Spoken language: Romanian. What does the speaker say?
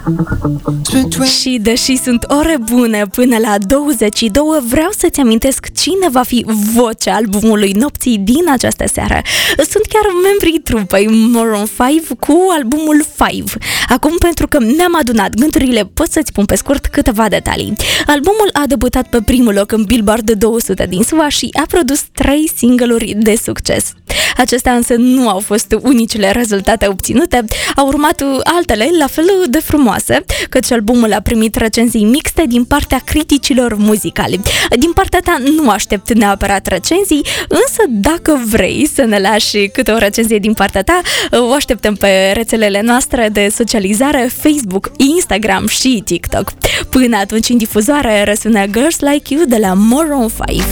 Și deși sunt ore bune până la 22, vreau să-ți amintesc cine va fi vocea albumului nopții din această seară. Sunt chiar membrii trupei Maroon 5 cu albumul 5. Acum, pentru că ne-am adunat gândurile, pot să-ți spun pe scurt câteva detalii. Albumul a debutat pe primul loc în Billboard 200 din SUA și a produs 3 single-uri de succes. Acestea însă nu au fost unicele rezultate obținute, au urmat altele la fel de frumoase, căci albumul a primit recenzii mixte din partea criticilor muzicali. Din partea ta nu aștept neapărat recenzii, însă dacă vrei să ne lași câte o recenzie din partea ta, o așteptăm pe rețelele noastre de socializare, Facebook, Instagram și TikTok. Până atunci, în difuzoare răsună Girls Like You de la Maroon 5.